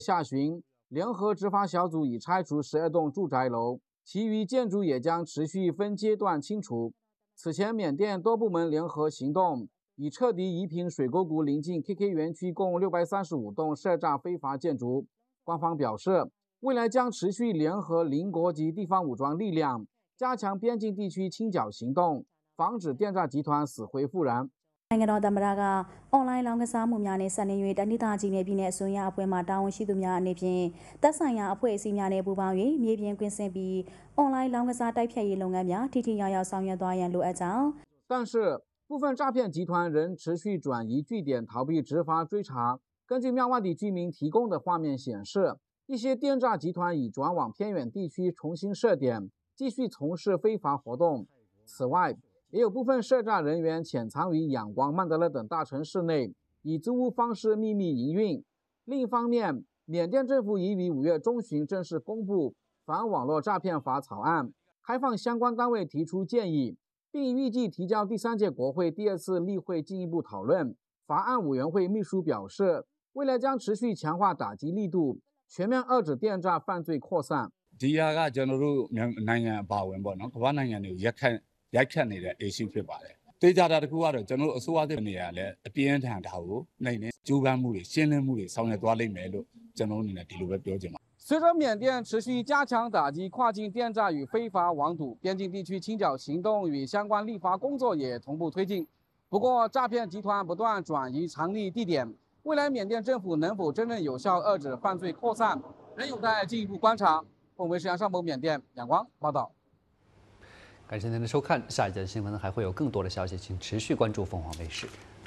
下旬，联合执法小组已拆除12栋住宅楼，其余建筑也将持续分阶段清除。此前，缅甸多部门联合行动，已彻底夷平水沟谷临近 KK 园区共635栋涉诈非法建筑。官方表示，未来将持续联合邻国及地方武装力量，加强边境地区清剿行动，防止电诈集团死灰复燃。 နိုင်ငံတော်သမ္မတကအွန်လိုင်းလောင်းကစားမှုများနဲ့ဆက်နွယ်၍တနိဒာကြီးနယ်ပြည်နယ်အစိုးရအဖွဲ့မှတာဝန်ရှိသူများအနေဖြင့်သက်ဆိုင်ရာအဖွဲ့အစည်းများနဲ့ပူးပေါင်း၍မြေပြင်ကွင်းဆင်းပြီးအွန်လိုင်းလောင်းကစားတိုက်ဖျက်ရေးလုပ်ငန်းများထိထိရောက်ရောက်ဆောင်ရွက်သွားရန်လိုအပ်ကြောင်း但是部分诈骗集团仍持续转移据点逃避执法追查。根据妙万底居民提供的画面显示，一些电诈集团已转往偏远地区重新设点，继续从事非法活动。此外，也有部分涉诈人员潜藏于仰光、曼德勒等大城市内，以租屋方式秘密营运。另一方面，缅甸政府已于5月中旬正式公布反网络诈骗法草案，开放相关单位提出建议，并预计提交第3届国会第2次例会进一步讨论。法案委员会秘书表示，未来将持续强化打击力度，全面遏制电诈犯罪扩散。 ဒီဟာကကျွန်တော်တို့နိုင်ငံအပါအဝင်ပေါ့နော်ကမ္ဘာနိုင်ငံတွေကိုရိုက်ခတ်နေတဲ့ issue ဖြစ်ပါတယ်။တေချာတာတစ်ခုကတော့ကျွန်တော်တို့အစိုးရသစ်နေရာလဲအပြင်းထန်တာကိုနိုင်နေကြိုးပမ်းမှုတွေရှင်းလင်းမှုတွေဆောင်ရွက်သွားလိမ့်မယ်လို့ကျွန်တော်တို့အနေနဲ့ဒီလိုပဲပြောချင်ပါ随着缅甸持续加强打击跨境电诈与非法网赌，边境地区清剿行动与相关立法工作也同步推进。不过，诈骗集团不断转移藏匿地点，未来缅甸政府能否真正有效遏制犯罪扩散，仍有待进一步观察。凤凰卫视杨尚谋，缅甸仰光报道。 感谢您的收看，下一节新闻还会有更多的消息，请持续关注凤凰卫视。